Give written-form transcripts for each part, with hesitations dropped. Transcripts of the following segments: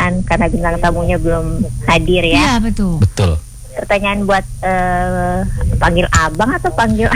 pertanyaan karena bintang tamunya belum hadir ya. Iya, betul. Betul. Pertanyaan buat panggil abang atau panggil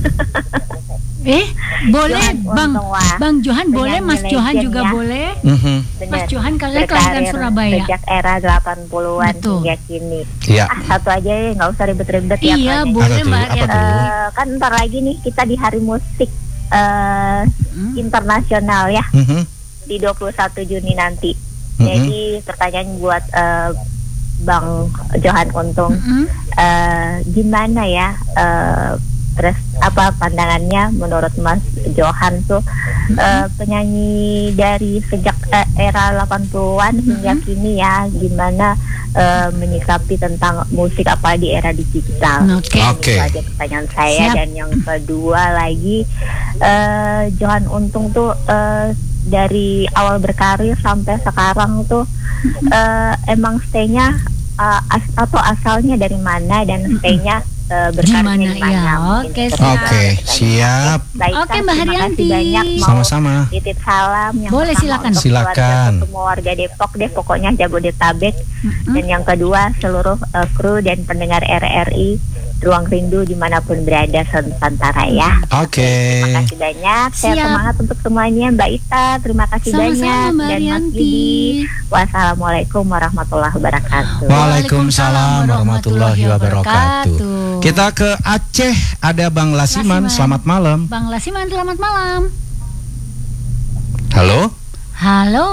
Boleh Johan Bang Johan boleh, Mas Johan juga ya. boleh. Mas Johan kalian Surabaya. Sejak era 80-an Betul. hingga kini. Iya. Satu aja ya, nggak usah ribet-ribet ya. Iya, Kak. boleh Apa tuh? Mbak Apa Arianti. tuh? Kan ntar lagi nih kita di Hari Musik Internasional ya, di 21 Juni nanti. Jadi pertanyaan buat Bang Johan Untung, gimana ya terus apa pandangannya menurut Mas Johan tuh penyanyi dari sejak era 80-an hingga kini ya, gimana menyikapi tentang musik apa di era digital. Oke. Itu aja pertanyaan saya. Siap. Dan yang kedua lagi, Johan Untung tuh dari awal berkarir sampai sekarang tuh emang stay-nya atau asalnya dari mana dan stay-nya berkarir di mana? Oke, siap. Baik, Oke, Mbak terima kasih Haryanti. banyak. Mau Sama-sama. titip salam yang Boleh, pertama silakan. untuk Silakan. keluarga, semua warga Depok deh, pokoknya Jabodetabek. Dan yang kedua seluruh kru dan pendengar RRI Ruang Rindu dimanapun berada Nusantara ya. Oke. Terima kasih banyak. Saya Siap. semangat untuk semuanya, Mbak Ita. Terima kasih Sama-sama, banyak. Mbak Dan Mas Arianti. Yudi. Wassalamualaikum warahmatullahi wabarakatuh. Waalaikumsalam warahmatullahi wabarakatuh. Kita ke Aceh, ada Bang Lasiman. Lasiman. Selamat malam. Bang Lasiman, selamat malam. Halo. Halo,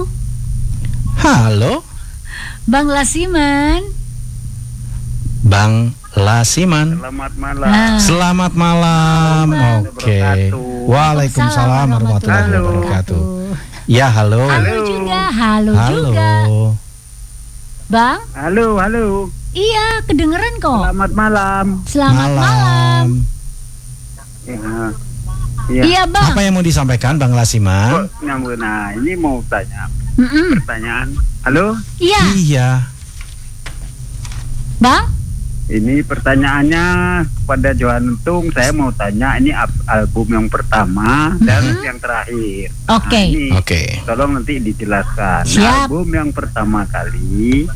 Halo. Bang Lasiman. Bang Lasiman. Selamat malam. Selamat malam. Oke. Waalaikumsalam warahmatullahi Halo. wabarakatuh. Ya, halo. Halo juga, halo juga. Bang, Halo. iya kedengeran kok. Selamat malam. Selamat malam. Ya. Iya Bang. Apa yang mau disampaikan Bang Lasiman? Kok nyambung? Nah, ini mau tanya pertanyaan. Halo. Iya, Iya. Bang. Ini pertanyaannya pada Johan Untung. Saya mau tanya, ini album yang pertama dan yang terakhir. Oke. Nah, ini Oke. tolong nanti dijelaskan. Siap. Album yang pertama kali.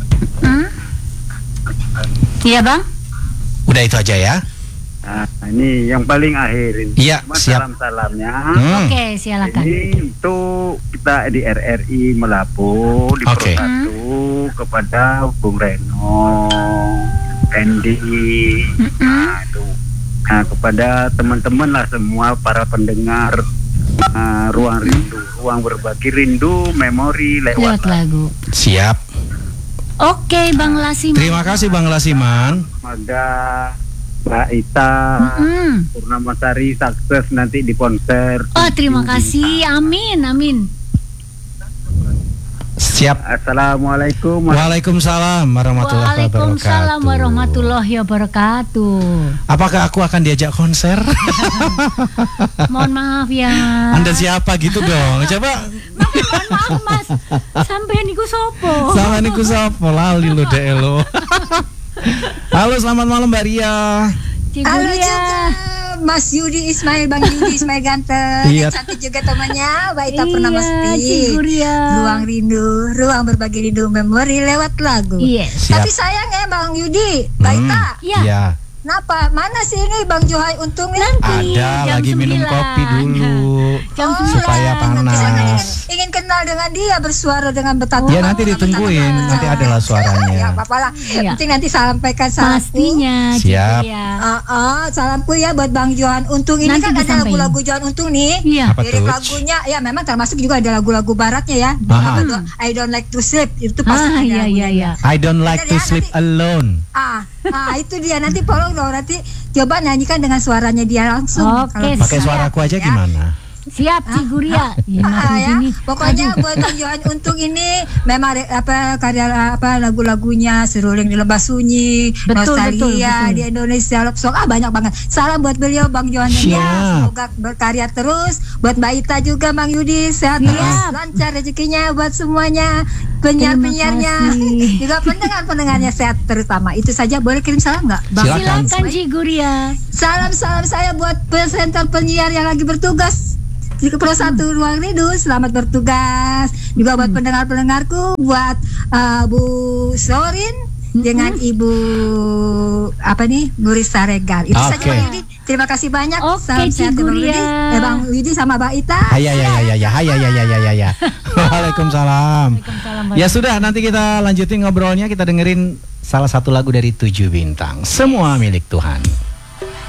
Iya Bang. Udah itu aja ya. Nah, ini yang paling akhir ini. Iya, Cuma siap. salam-salamnya. Oke, silakan. Ini untuk kita di RRI Melapo di Oke. Persatu kepada Bung Reno, Andy, nah kepada teman-teman lah semua para pendengar Ruang Rindu, Ruang Berbagi Rindu, Memori Lewat lewat lagu. Siap. Oke, Bang Lasiman. Terima kasih Bang Lasiman. Semoga Mbak Ita, Purnamasari sukses nanti di konser. Oh, terima kasih. Amin, amin. Siap. Assalamualaikum. Waalaikumsalam warahmatullahi Waalaikumsalam wabarakatuh. warahmatullahi wabarakatuh. Apakah aku akan diajak konser? Mohon maaf ya. Anda siapa gitu dong? Coba. Mohon maaf Mas. Sampai niku sopo. Sama niku sapa lali lo dek lo. Halo, selamat malam Mbak Ria. Halo Ciguria. juga Mas Yudi Ismail, Bang Yudi Ismail ganteng. Iya. Yang cantik juga temannya, Mbak Ita Iya, Purnamasti. Ciguria. Ruang rindu, ruang berbagi rindu, memori lewat lagu. Yes. Siap. Tapi sayang ya Bang Yudi, Mbak Ita. Iya. Ya. Kenapa? Mana sih ini Bang Johai Untung ini? Nanti Ada jam lagi minum 9. kopi dulu. Jam Supaya 9. Nanti saya panas. ingin kenal dengan dia, bersuara dengan betapa. Ya, nanti ditungguin, nanti adalah suaranya. Ya apa-apa lah. Iya. Penting nanti sampaikan salamku. Pastinya. Siap. Ciguria. Salamku ya buat Bang Johan Untung. Ini Nanti kan ada disampaikan. lagu-lagu Johan Untung nih. Iya. Apa Lirik tuh? lagunya ya memang termasuk juga ada lagu-lagu baratnya ya. Aha. Apa tuh? I don't like to sleep itu pasti ada Iya, iya, lagunya. iya. I don't like to sleep alone. Itu dia nanti tolong dong nanti coba nyanyikan dengan suaranya dia langsung. Oke, Kalau Pakai bisa. suaraku aja Ya. gimana? Siap Ciguria. Ya, Ya, ini. pokoknya buat Bang Johan Untung ini memang karya lagu-lagunya Seruling di Lembah Sunyi, Betul, Nostalgia betul. di Indonesia Love Song, banyak banget. Salam buat beliau Bang Johan Siap. ya, semoga berkarya terus. Buat Mbak Ita juga Bang Yudi sehat terus, lancar rezekinya buat semuanya, penyiar-penyiarnya, kasih. juga pendengar-pendengarnya sehat terutama. Itu saja, boleh kirim salam nggak, Bang? Silakan. Silakan Ciguria. Salam saya buat presenter penyiar yang lagi bertugas. Pro 1 Ruang Rindu, selamat bertugas. Juga buat pendengar-pendengarku, buat Bu Sorin dengan Ibu Nuris Saregar. Itu saja Bang Yudi. Terima kasih banyak. Salam sehat Bang Yudi, Bang Yudi sama Mbak Ita. Ya. Waalaikumsalam. Ya sudah, nanti kita lanjutin ngobrolnya. Kita dengerin salah satu lagu dari 7 Bintang. Semua milik Tuhan.